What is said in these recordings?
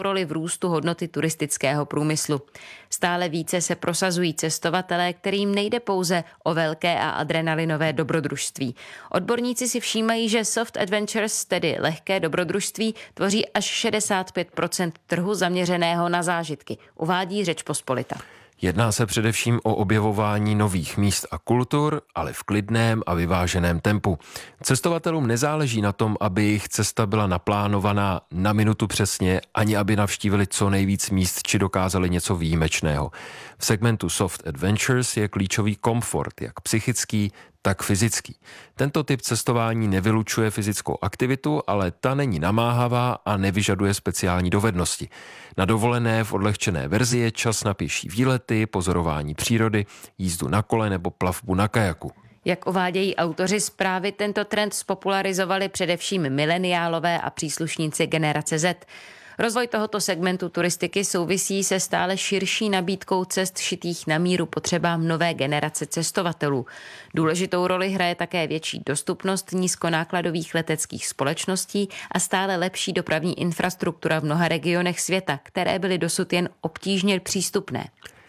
roli v růstu hodnoty turistického průmyslu. Stále více se prosazují cestovatelé, kterým nejde pouze o velké a adrenalinové dobrodružství. Odborníci si všímají, že soft adventures, tedy lehké dobrodružství, tvoří až 65% trhu zaměřeného na zážitky, uvádí Řečpospolita. Jedná se především o objevování nových míst a kultur, ale v klidném a vyváženém tempu. Cestovatelům nezáleží na tom, aby jejich cesta byla naplánovaná na minutu přesně, ani aby navštívili co nejvíc míst či dokázali něco výjimečného. V segmentu Soft Adventures je klíčový komfort, jak psychický, tak fyzický. Tento typ cestování nevylučuje fyzickou aktivitu, ale ta není namáhavá a nevyžaduje speciální dovednosti. Na dovolené v odlehčené verzi je čas na pěší výlety, pozorování přírody, jízdu na kole nebo plavbu na kajaku. Jak uvádějí autoři zprávy, tento trend spopularizovali především mileniálové a příslušníci generace Z. Rozvoj tohoto segmentu turistiky souvisí se stále širší nabídkou cest šitých na míru potřebám nové generace cestovatelů. Důležitou roli hraje také větší dostupnost nízkonákladových leteckých společností a stále lepší dopravní infrastruktura v mnoha regionech světa, které byly dosud jen obtížně přístupné.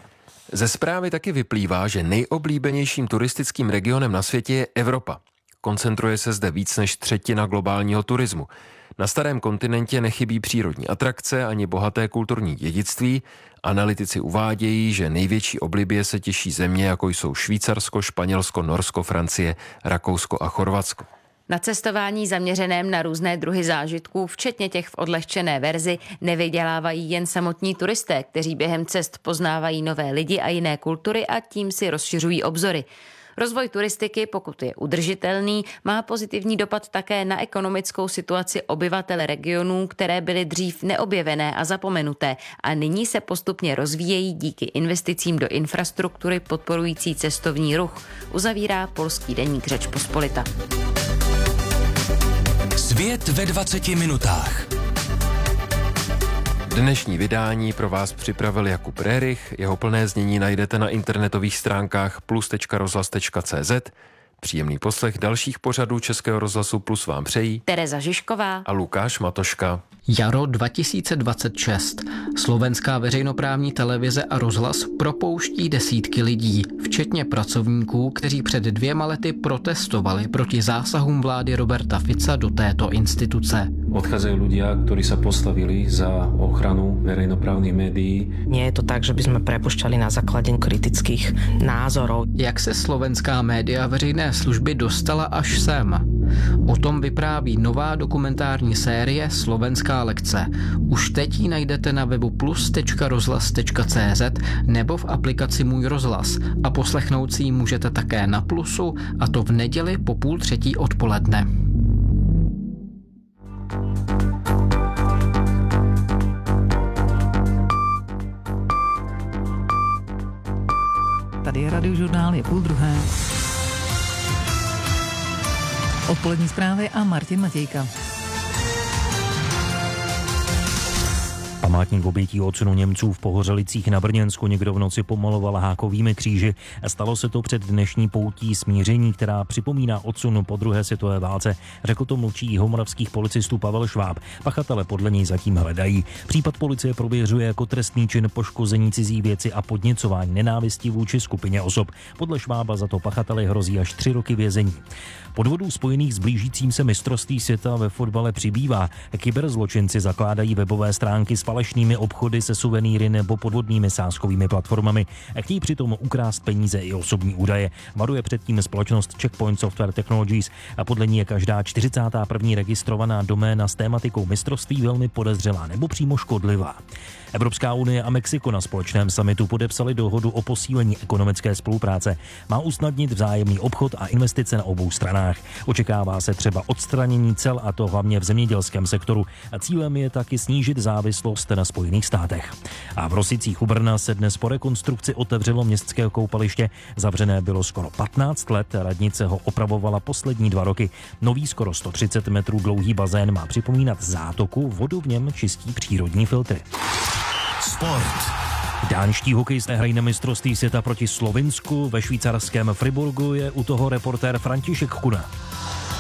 Ze zprávy taky vyplývá, že nejoblíbenějším turistickým regionem na světě je Evropa. Koncentruje se zde víc než třetina globálního turismu. Na starém kontinentě nechybí přírodní atrakce ani bohaté kulturní dědictví. Analytici uvádějí, že největší oblibě se těší země, jako jsou Švýcarsko, Španělsko, Norsko, Francie, Rakousko a Chorvatsko. Na cestování zaměřeném na různé druhy zážitků, včetně těch v odlehčené verzi, nevydělávají jen samotní turisté, kteří během cest poznávají nové lidi a jiné kultury a tím si rozšiřují obzory. Rozvoj turistiky, pokud je udržitelný, má pozitivní dopad také na ekonomickou situaci obyvatel regionů, které byly dřív neobjevené a zapomenuté a nyní se postupně rozvíjejí díky investicím do infrastruktury podporující cestovní ruch, uzavírá polský deník Řečpospolita. Svět ve 20 minutách. Dnešní vydání pro vás připravil Jakub Rerich. Jeho plné znění najdete na internetových stránkách plus.rozhlas.cz. Příjemný poslech dalších pořadů Českého rozhlasu Plus vám přejí Tereza Žižková a Lukáš Matoška. Jaro 2026. Slovenská veřejnoprávní televize a rozhlas propouští desítky lidí, včetně pracovníků, kteří před 2 lety protestovali proti zásahům vlády Roberta Fica do této instituce. Odchádzajú ľudia, ktorí sa postavili za ochranu verejnoprávnych médií. Nie je to tak, že by sme prepušťali na základe kritických názorov. Jak se slovenská média veřejné služby dostala až sem? O tom vypráví nová dokumentární série Slovenská lekce. Už teď ji najdete na webu plus.rozhlas.cz nebo v aplikaci Můj rozhlas a poslechnout si ji můžete také na Plusu, a to v neděli po 2:30 odpoledne. Tady je Radiožurnál, je 12:30. Odpolední zprávy a Martin Matějka. Památník obětí odsunu Němců v Pohořelicích na Brněnsku někdo v noci pomaloval hákovými kříži. Stalo se to před dnešní poutí smíření, která připomíná odsun po druhé světové válce, řekl to mluvčí jihomoravských policistů Pavel Šváb. Pachatele podle něj zatím hledají. Případ policie prověřuje jako trestný čin poškození cizí věci a podněcování nenávisti vůči skupině osob. Podle Švába za to pachateli hrozí až 3 roky vězení. Podvodů spojených s blížícím se mistrovství světa ve fotbale přibývá. Kyberzločinci zakládají webové stránky s falešnými obchody se suvenýry nebo podvodnými sázkovými platformami. Chtějí přitom ukrást peníze i osobní údaje. Varuje předtím společnost Checkpoint Software Technologies a podle ní je každá 41. registrovaná doména s tématikou mistrovství velmi podezřelá nebo přímo škodlivá. Evropská unie a Mexiko na společném summitu podepsali dohodu o posílení ekonomické spolupráce. Má usnadnit vzájemný obchod a investice na obou stranách. Očekává se třeba odstranění cel, a to hlavně v zemědělském sektoru. A cílem je taky snížit závislost na Spojených státech. A v Rosicích u Brna se dnes po rekonstrukci otevřelo městské koupaliště. Zavřené bylo skoro 15 let, radnice ho opravovala poslední 2 roky. Nový skoro 130 metrů dlouhý bazén má připomínat zátoku, vodu v něm čistí přírodní filtry. Sport. Dánští hokejisté hrají na mistrovství světa proti Slovinsku. Ve švýcarském Friburgu je u toho reportér František Kuna.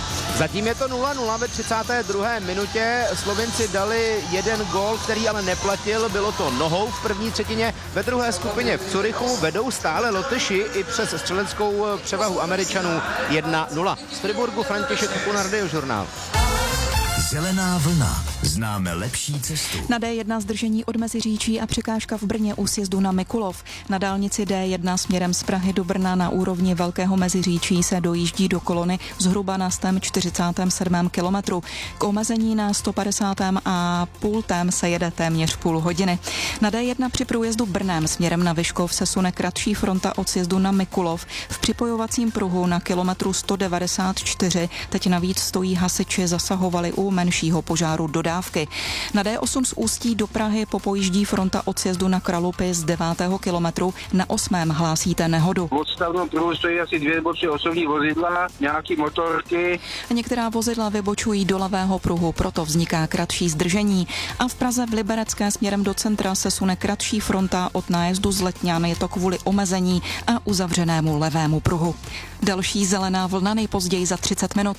Zatím je to 0-0 ve 32. minutě. Slovinci dali jeden gól, který ale neplatil. Bylo to nohou v první třetině. Ve druhé skupině v Curychu vedou stále Lotyši i přes střeleckou převahu Američanů 1-0. Z Friburgu František Kupuna, Radiožurnál. Zelená vlna. Známe lepší cestu. Na D1 zdržení od Meziříčí a překážka v Brně u sjezdu na Mikulov. Na dálnici D1 směrem z Prahy do Brna na úrovni Velkého Meziříčí se dojíždí do kolony zhruba na 147. kilometru. K omezení na 150. a půltém se jede téměř půl hodiny. Na D1 při průjezdu Brnem směrem na Vyškov se sune kratší fronta od sjezdu na Mikulov. V připojovacím pruhu na kilometru 194 teď navíc stojí hasiči, zasahovali u menšího požáru dodávky. Na D8 z Ústí do Prahy popojíždí fronta od sjezdu na Kralupy z 9. kilometru. Na 8. hlásíte nehodu. V odstavnom pruhu stojí asi 2 nebo 3 osobní vozidla, nějaký motorky. Některá vozidla vybočují do levého pruhu, proto vzniká kratší zdržení. A v Praze v Liberecké směrem do centra se sune kratší fronta od nájezdu z Letňan. Je to kvůli omezení a uzavřenému levému pruhu. Další zelená vlna nejpozději za 30 minut.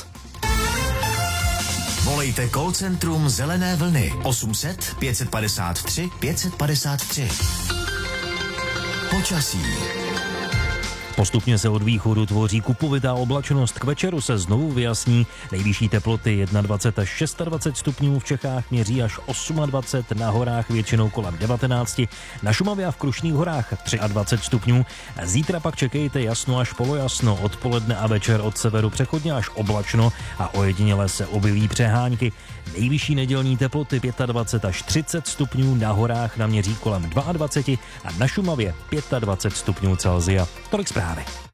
Volejte call centrum Zelené vlny 800 553 553. Počasí. Postupně se od východu tvoří kupovitá oblačnost. K večeru se znovu vyjasní. Nejvyšší teploty 21 až 26 stupňů, v Čechách měří až 28, na horách většinou kolem 19, na Šumavě a v Krušných horách 23 stupňů. Zítra pak čekejte jasno až polojasno, odpoledne a večer od severu přechodně až oblačno a ojediněle se objeví přehánky. Nejvyšší nedělní teploty 25 až 30 stupňů, na horách naměří kolem 22 a na Šumavě 25 stupňů Celsia. Tolik zprávy.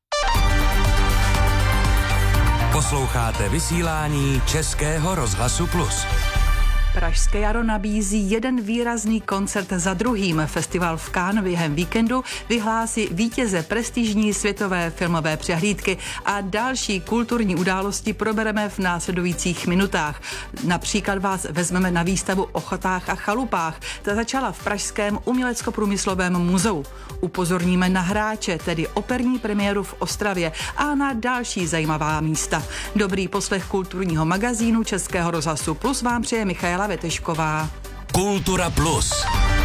Posloucháte vysílání Českého rozhlasu Plus. Pražské jaro nabízí jeden výrazný koncert za druhým. Festival v Cannes během víkendu vyhlásí vítěze prestižní světové filmové přehlídky a další kulturní události probereme v následujících minutách. Například vás vezmeme na výstavu o chatách a chalupách. Ta začala v Pražském umělecko-průmyslovém muzeu. Upozorníme na hráče, tedy operní premiéru v Ostravě a na další zajímavá místa. Dobrý poslech kulturního magazínu Českého rozhlasu Plus vám přeje Michaela Vetešková. Kultura Plus.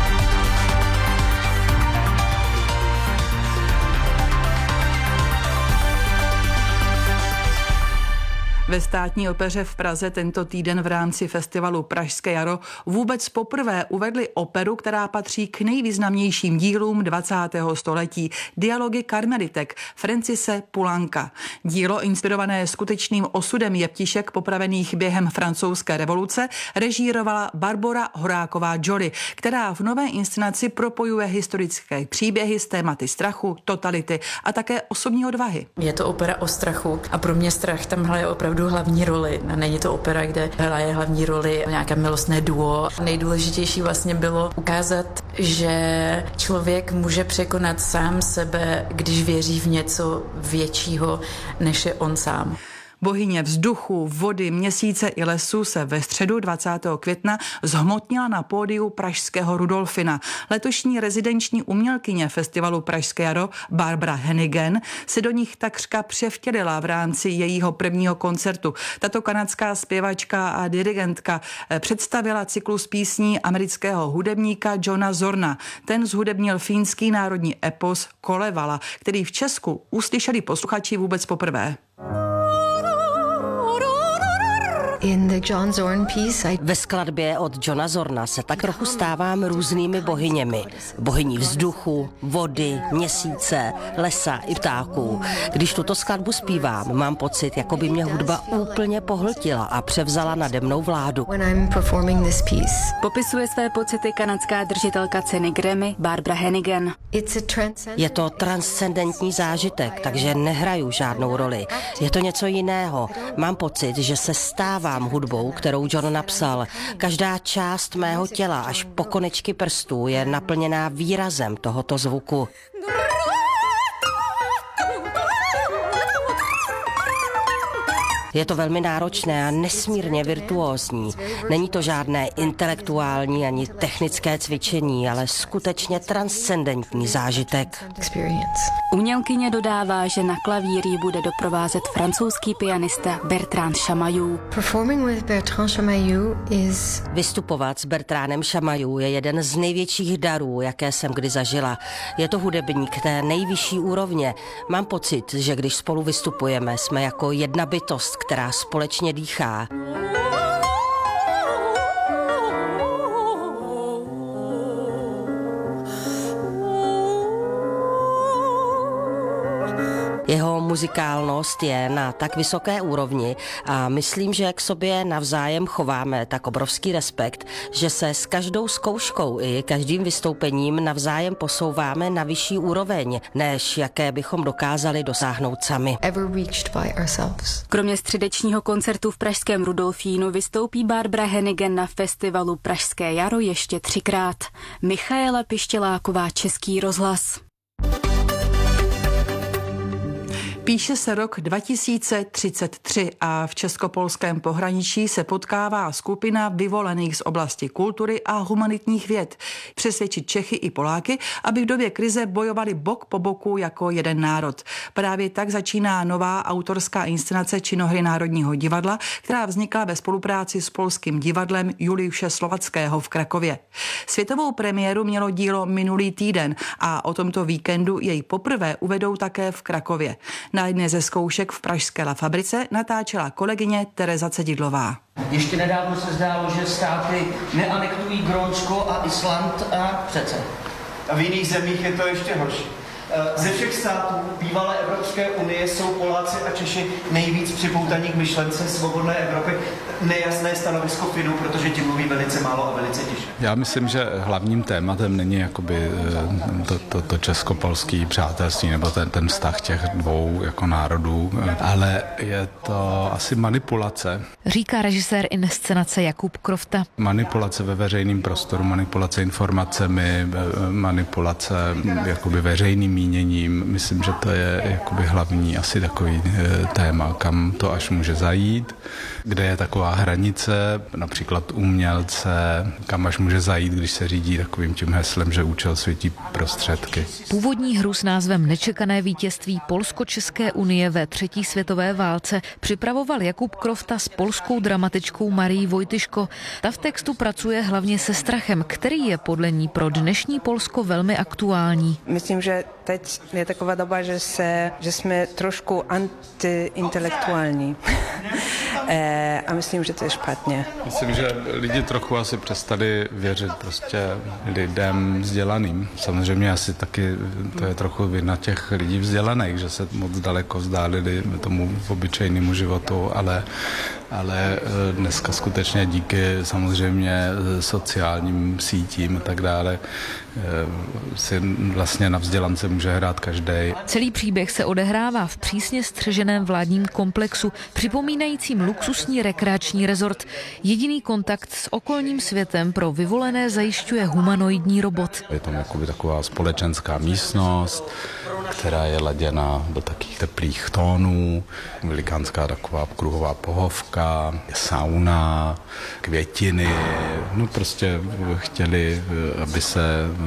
Ve Státní opeře v Praze tento týden v rámci festivalu Pražské jaro vůbec poprvé uvedli operu, která patří k nejvýznamnějším dílům 20. století. Dialogy karmelitek Francise Poulenca. Dílo inspirované skutečným osudem jeptišek popravených během francouzské revoluce režírovala Barbora Horáková-Joly, která v nové inscenaci propojuje historické příběhy s tématy strachu, totality a také osobní odvahy. Je to opera o strachu a pro mě strach tam hraje opravdu hlavní roli. A není to opera, kde hraje hlavní roli nějaké milostné duo. Nejdůležitější vlastně bylo ukázat, že člověk může překonat sám sebe, když věří v něco většího, než je on sám. Bohyně vzduchu, vody, měsíce i lesů se ve středu 20. května zhmotnila na pódiu pražského Rudolfina. Letošní rezidenční umělkyně festivalu Pražské jaro Barbara Hennigan se do nich takřka převtělila v rámci jejího prvního koncertu. Tato kanadská zpěvačka a dirigentka představila cyklus písní amerického hudebníka Johna Zorna. Ten zhudebnil fínský národní epos Kalevala, který v Česku uslyšeli posluchači vůbec poprvé. Ve skladbě od Johna Zorna se tak trochu stávám různými bohyněmi. Bohyní vzduchu, vody, měsíce, lesa i ptáků. Když tuto skladbu zpívám, mám pocit, jako by mě hudba úplně pohltila a převzala nade mnou vládu. Popisuje své pocity kanadská držitelka ceny Grammy Barbara Hennigan. Je to transcendentní zážitek, takže nehraju žádnou roli. Je to něco jiného. Mám pocit, že se stávám hudbou, kterou John napsal. Každá část mého těla až po konečky prstů je naplněná výrazem tohoto zvuku. Je to velmi náročné a nesmírně virtuózní. Není to žádné intelektuální ani technické cvičení, ale skutečně transcendentní zážitek. Umělkyně dodává, že na klavír ji bude doprovázet francouzský pianista Bertrand Chamayou. Vystupovat s Bertrandem Chamayou je jeden z největších darů, jaké jsem kdy zažila. Je to hudebník té nejvyšší úrovně. Mám pocit, že když spolu vystupujeme, jsme jako jedna bytost, která společně dýchá. Jeho muzikálnost je na tak vysoké úrovni a myslím, že k sobě navzájem chováme tak obrovský respekt, že se s každou zkouškou i každým vystoupením navzájem posouváme na vyšší úroveň, než jaké bychom dokázali dosáhnout sami. Kromě středečního koncertu v pražském Rudolfínu vystoupí Barbara Hennigan na festivalu Pražské jaro ještě 3krát. Michaela Pištěláková, Český rozhlas. Píše se rok 2033 a v českopolském pohraničí se potkává skupina vyvolených z oblasti kultury a humanitních věd. Přesvědčit Čechy i Poláky, aby v době krize bojovali bok po boku jako jeden národ. Právě tak začíná nová autorská inscenace činohry Národního divadla, která vznikla ve spolupráci s polským divadlem Juliuše Slovackého v Krakově. Světovou premiéru mělo dílo minulý týden a o tomto víkendu jej poprvé uvedou také v Krakově. Na jedné ze zkoušek v pražské La Fabrice natáčela kolegyně Tereza Cedidlová. Ještě nedávno se zdálo, že státy neanektují Grónsko a Island a přece. A v jiných zemích je to ještě horší. Ze všech států bývalé Evropské unie jsou Poláci a Češi nejvíc připoutaní k myšlence svobodné Evropy. Nejasné stanovisko Fidu, protože ti mluví velice málo a velice tiše. Já myslím, že hlavním tématem není jakoby to česko-polský přátelství nebo ten vztah těch dvou jako národů, ale je to asi manipulace. Říká režisér inscenace Jakub Krofta. Manipulace ve veřejném prostoru, manipulace informacemi, manipulace jakoby veřejným míněním. Myslím, že to je jakoby hlavní asi takový téma, kam to až může zajít, kde je taková hranice, například umělce, kam až může zajít, když se řídí takovým tím heslem, že účel světí prostředky. Původní hru s názvem Nečekané vítězství Polsko-České unie ve třetí světové válce připravoval Jakub Krofta s polskou dramatičkou Marií Vojtyško. Ta v textu pracuje hlavně se strachem, který je podle ní pro dnešní Polsko velmi aktuální. Myslím, že teď je taková doba, že jsme trošku antiintelektuální. A myslím, že to je špatně. Myslím, že lidi trochu asi přestali věřit prostě lidem vzdělaným. Samozřejmě asi taky to je trochu vina těch lidí vzdělaných, že se moc daleko vzdálili tomu obyčejnému životu, ale dneska skutečně díky samozřejmě sociálním sítím a tak dále si vlastně na vzdělance může hrát každej. Celý příběh se odehrává v přísně střeženém vládním komplexu, připomínajícím luxusní rekreační rezort. Jediný kontakt s okolním světem pro vyvolené zajišťuje humanoidní robot. Je tam jakoby taková společenská místnost, která je laděna do takových teplých tónů, velikánská taková kruhová pohovka, sauna, květiny. No prostě chtěli, aby se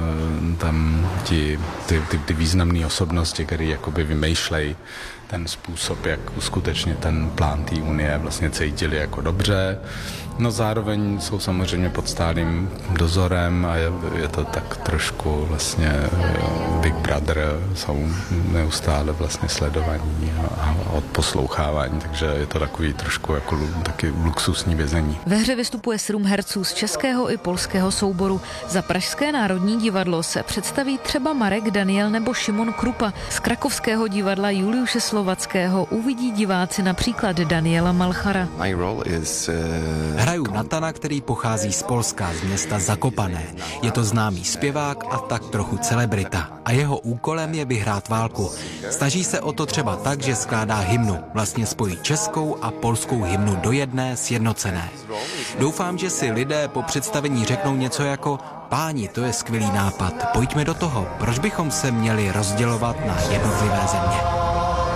tam ty významné osobnosti, které jakoby vymýšlejí ten způsob, jak uskutečnit ten plán té unie, vlastně cítili jako dobře. No zároveň jsou samozřejmě pod stálým dozorem a je to tak trošku vlastně Big Brother, jsou neustále vlastně sledovaní a odposlouchávání, takže je to takový trošku jako taky luxusní vězení. Ve hře vystupuje 7 herců z českého i polského souboru. Za Pražské národní divadlo se představí třeba Marek Daniel nebo Šimon Krupa. Z krakovského divadla Juliuše Slovackého uvidí diváci například Daniela Malchara. Hraju Natana, který pochází z Polska, z města Zakopané. Je to známý zpěvák a tak trochu celebrita. A jeho úkolem je vyhrát válku. Snaží se o to třeba tak, že skládá hymnu. Vlastně spojí českou a polskou hymnu do jedné sjednocené. Doufám, že si lidé po představení řeknou něco jako: páni, to je skvělý nápad, pojďme do toho. Proč bychom se měli rozdělovat na jednotlivé země?